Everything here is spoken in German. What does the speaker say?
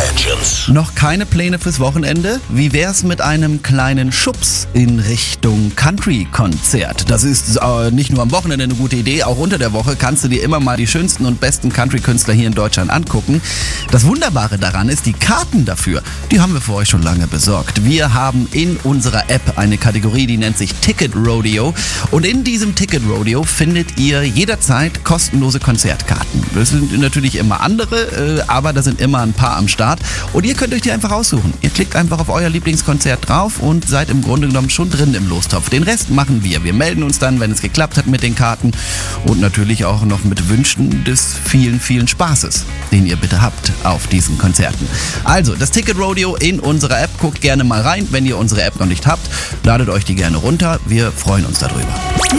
Legends. Noch keine Pläne fürs Wochenende? Wie wär's mit einem kleinen Schubs in Richtung Country-Konzert? Das ist nicht nur am Wochenende eine gute Idee, auch unter der Woche kannst du dir immer mal die schönsten und besten Country-Künstler hier in Deutschland angucken. Das Wunderbare daran ist, die Karten dafür, die haben wir für euch schon lange besorgt. Wir haben in unserer App eine Kategorie, die nennt sich Ticket Rodeo, und in diesem Ticket Rodeo findet ihr jederzeit kostenlose Konzertkarten. Das sind natürlich immer andere, aber da sind immer ein paar am Start und ihr könnt euch die einfach aussuchen. Ihr klickt einfach auf euer Lieblingskonzert drauf und seid im Grunde genommen schon drin im Lostopf. Den Rest machen wir. Wir melden uns dann, wenn es geklappt hat mit den Karten und natürlich auch noch mit Wünschen des vielen, vielen Spaßes, den ihr bitte habt auf diesen Konzerten. Also, das Ticket Rodeo in unserer App. Guckt gerne mal rein, wenn ihr unsere App noch nicht habt. Ladet euch die gerne runter. Wir freuen uns darüber.